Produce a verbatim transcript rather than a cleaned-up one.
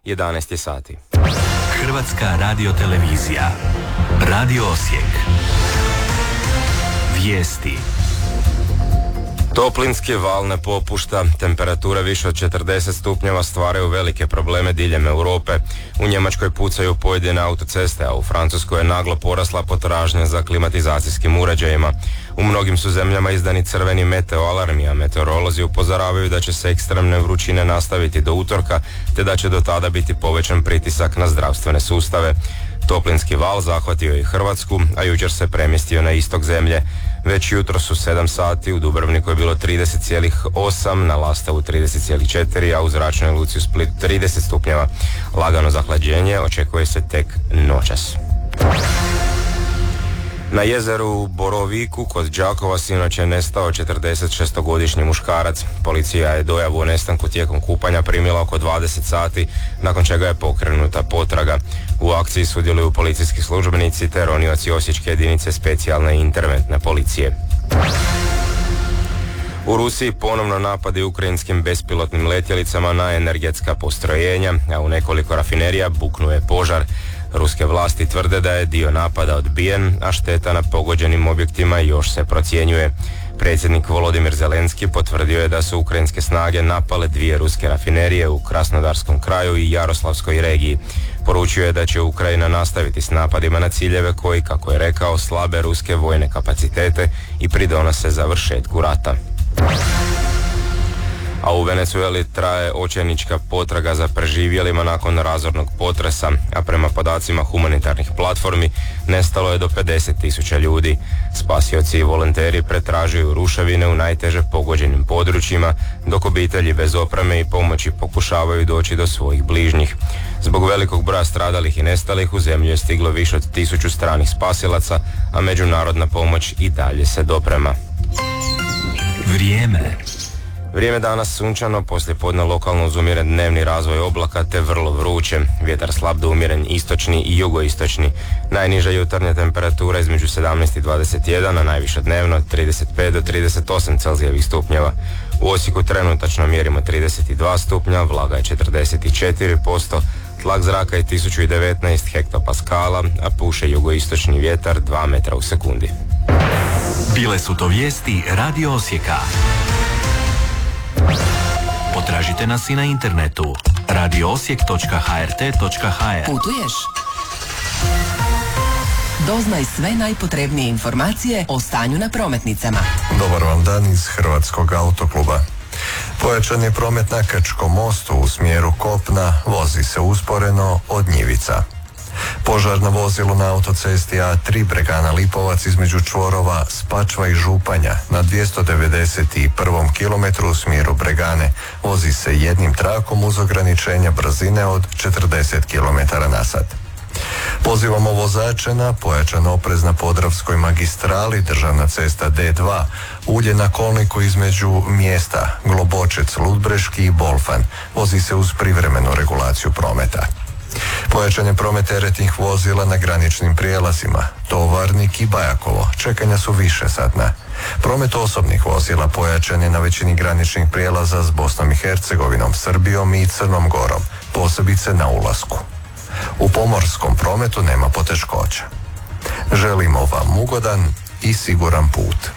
jedanaest je sati. Hrvatska radiotelevizija. Radio Osijek. Vijesti. Toplinski val ne popušta, temperature više od četrdeset stupnjeva stvaraju velike probleme diljem Europe. U Njemačkoj pucaju pojedine autoceste, a u Francuskoj je naglo porasla potražnja za klimatizacijskim uređajima. U mnogim su zemljama izdani crveni meteoalarmi, a meteorolozi upozoravaju da će se ekstremne vrućine nastaviti do utorka, te da će do tada biti povećan pritisak na zdravstvene sustave. Toplinski val zahvatio je i Hrvatsku, a jučer se premjestio na istok zemlje. Već jutro su sedam sati, u Dubrovniku je bilo trideset zarez osam, na Lastavu trideset zarez četiri, a u zračnoj luci u Splitu trideset stupnjeva. Lagano zahlađenje očekuje se tek noćas. Na jezeru Boroviku kod Đakova sinoć je nestao četrdesetšestogodišnji muškarac. Policija je dojavu o nestanku tijekom kupanja primila oko dvadeset sati, nakon čega je pokrenuta potraga. U akciji sudjeluju policijski službenici te ronioci osječke jedinice specijalne i interventne policije. U Rusiji ponovno napadi ukrajinskim bespilotnim letjelicama na energetska postrojenja, a u nekoliko rafinerija buknuje požar. Ruske vlasti tvrde da je dio napada odbijen, a šteta na pogođenim objektima još se procjenjuje. Predsjednik Volodimir Zelenski potvrdio je da su ukrajinske snage napale dvije ruske rafinerije u Krasnodarskom kraju i Jaroslavskoj regiji. Poručio je da će Ukrajina nastaviti s napadima na ciljeve koji, kako je rekao, slabe ruske vojne kapacitete i pridonose završetku rata. A u Venezueli traje očajnička potraga za preživjelima nakon razornog potresa, a prema podacima humanitarnih platformi nestalo je do pedeset tisuća ljudi. Spasioci i volonteri pretražuju ruševine u najteže pogođenim područjima, dok obitelji bez opreme i pomoći pokušavaju doći do svojih bližnjih. Zbog velikog broja stradalih i nestalih u zemlju je stiglo više od tisuću stranih spasilaca, a međunarodna pomoć i dalje se doprema. Vrijeme. Vrijeme danas sunčano, poslije podne lokalno uz umjeren dnevni razvoj oblaka te vrlo vruće. Vjetar slab do umjeren istočni i jugoistočni. Najniža jutarnja temperatura između sedamnaest i dvadeset jedan, a najviša dnevno trideset pet do trideset osam Celzijevih stupnjeva. U Osijeku trenutačno mjerimo trideset dva stupnja, vlaga je četrdeset četiri posto, tlak zraka je tisuću devetnaest hektopaskala, a puše jugoistočni vjetar dva metra u sekundi. Bile su to vijesti Radio Osijeka. Potražite nas i na internetu radio osijek točka ha er te točka ha er. Putuješ? Doznaj sve najpotrebnije informacije o stanju na prometnicama. Dobar vam dan iz Hrvatskog autokluba. Pojačan je promet na Krčkom mostu u smjeru kopna, vozi se usporeno od Njivica. Požar na vozilu na autocesti A tri Bregana Lipovac između čvorova Spačva i Županja na dvjesto devedeset prvom kilometru u smjeru Bregane. Vozi se jednim trakom uz ograničenja brzine od četrdeset kilometara na sat. Pozivamo vozače na pojačan oprez na Podravskoj magistrali, državna cesta D dva, ulje na kolniku između mjesta Globočec, Ludbreški i Bolfan. Vozi se uz privremenu regulaciju prometa. Pojačan je promet teretnih vozila na graničnim prijelazima Tovarnik i Bajakovo. Čekanja su više satna. Promet osobnih vozila pojačan je na većini graničnih prijelaza s Bosnom i Hercegovinom, Srbijom i Crnom Gorom, posebice na ulasku. U pomorskom prometu nema poteškoća. Želimo vam ugodan i siguran put.